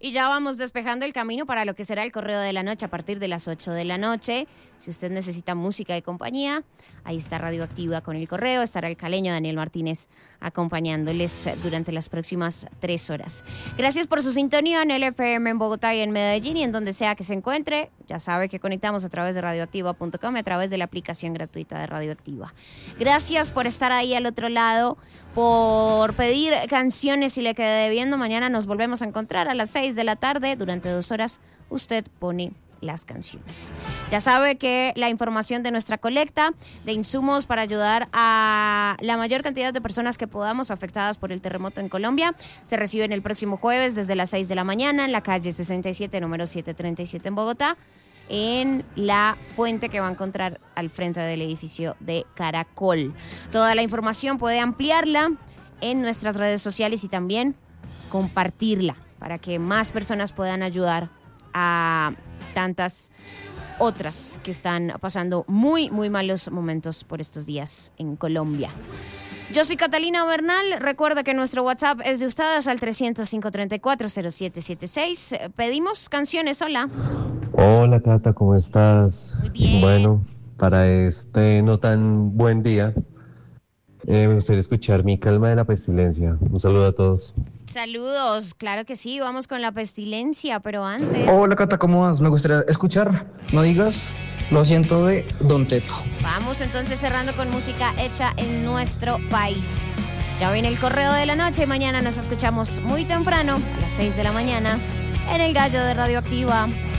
Y ya vamos despejando el camino para lo que será el correo de la noche a partir de las 8 de la noche. Si usted necesita música y compañía, ahí está Radioactiva con el correo. Estará el caleño Daniel Martínez acompañándoles durante las próximas 3 horas. Gracias por su sintonía en el FM en Bogotá y en Medellín y en donde sea que se encuentre. Ya sabe que conectamos a través de radioactiva.com y a través de la aplicación gratuita de Radioactiva. Gracias por estar ahí al otro lado, por pedir canciones si le quedé debiendo. Mañana nos volvemos a encontrar a las 6 de la tarde. Durante 2 horas usted pone las canciones. Ya sabe que la información de nuestra colecta de insumos para ayudar a la mayor cantidad de personas que podamos afectadas por el terremoto en Colombia se reciben el próximo jueves desde las 6 de la mañana en la calle 67, número 737 en Bogotá, en la fuente que va a encontrar al frente del edificio de Caracol. Toda la información puede ampliarla en nuestras redes sociales y también compartirla para que más personas puedan ayudar a tantas otras que están pasando muy, muy malos momentos por estos días en Colombia. Yo soy Catalina Bernal. Recuerda que nuestro WhatsApp es de ustedes al 300-534-0776. Pedimos canciones. Hola. Hola, Cata, ¿cómo estás? Muy bien. Bueno, para este no tan buen día, me gustaría escuchar Mi calma de la pestilencia. Un saludo a todos. Saludos, claro que sí, vamos con la pestilencia, pero antes... Hola Cata, ¿cómo vas? Me gustaría escuchar No digas Lo siento de Don Teto. Vamos entonces cerrando con música hecha en nuestro país. Ya viene el correo de la noche y mañana nos escuchamos muy temprano, a las 6 de la mañana, en el Gallo de Radioactiva.